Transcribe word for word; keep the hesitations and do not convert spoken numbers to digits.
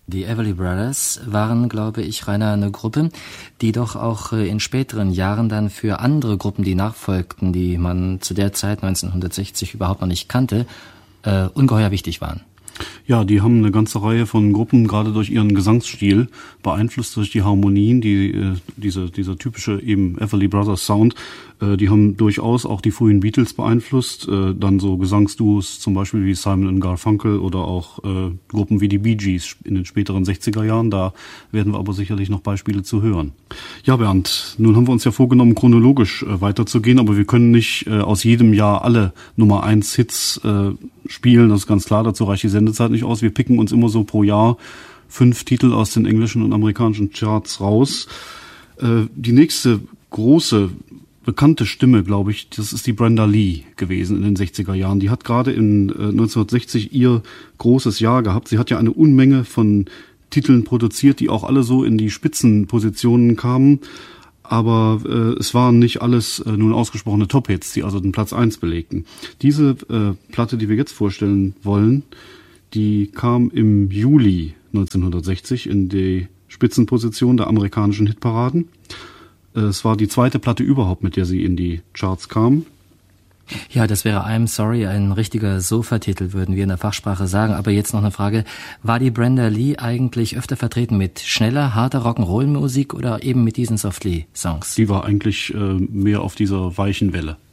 Die Everly Brothers waren, glaube ich, Rainer, eine Gruppe, die doch auch in späteren Jahren dann für andere Gruppen, die nachfolgten, die man zu der Zeit neunzehnhundertsechzig überhaupt noch nicht kannte, äh, ungeheuer wichtig waren. Ja, die haben eine ganze Reihe von Gruppen, gerade durch ihren Gesangsstil, beeinflusst durch die Harmonien, die äh, diese dieser typische eben Everly Brothers Sound, äh, die haben durchaus auch die frühen Beatles beeinflusst, äh, dann so Gesangsduos zum Beispiel wie Simon and Garfunkel oder auch äh, Gruppen wie die Bee Gees in den späteren sechziger Jahren, da werden wir aber sicherlich noch Beispiele zu hören. Ja, Bernd, nun haben wir uns ja vorgenommen, chronologisch äh, weiterzugehen, aber wir können nicht äh, aus jedem Jahr alle Nummer eins Hits äh, spielen, das ist ganz klar, dazu reicht die Sendezeit nicht aus. Wir picken uns immer so pro Jahr fünf Titel aus den englischen und amerikanischen Charts raus. Äh, die nächste große, bekannte Stimme, glaube ich, das ist die Brenda Lee gewesen in den sechziger Jahren. Die hat gerade in äh, neunzehnhundertsechzig ihr großes Jahr gehabt. Sie hat ja eine Unmenge von Titeln produziert, die auch alle so in die Spitzenpositionen kamen. Aber äh, es waren nicht alles äh, nun ausgesprochene Top-Hits, die also den Platz eins belegten. Diese äh, Platte, die wir jetzt vorstellen wollen, die kam im Juli neunzehnhundertsechzig in die Spitzenposition der amerikanischen Hitparaden. Äh, es war die zweite Platte überhaupt, mit der sie in die Charts kam. Ja, das wäre I'm Sorry, ein richtiger Sofa-Titel, würden wir in der Fachsprache sagen. Aber jetzt noch eine Frage. War die Brenda Lee eigentlich öfter vertreten mit schneller, harter Rock'n'Roll-Musik oder eben mit diesen Softly-Songs? Die war eigentlich äh, mehr auf dieser weichen Welle.